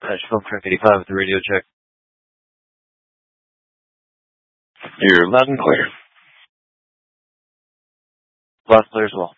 Film Crack 85 with the radio check. You're loud and clear. Loud clear as well.